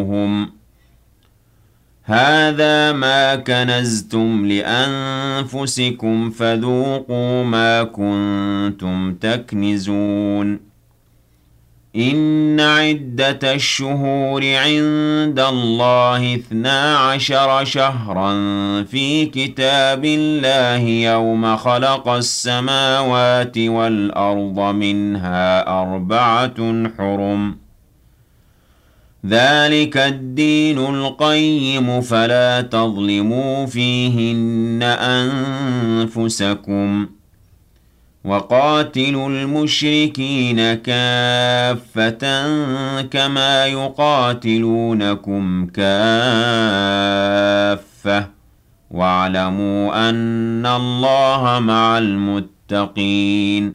هذا ما كنزتم لأنفسكم فذوقوا ما كنتم تكنزون إن عدة الشهور عند الله 12 شهرا في كتاب الله يوم خلق السماوات والأرض منها 4 حرم ذلك الدين القيم فلا تظلموا فيهن أنفسكم وقاتلوا المشركين كافة كما يقاتلونكم كافة واعلموا أن الله مع المتقين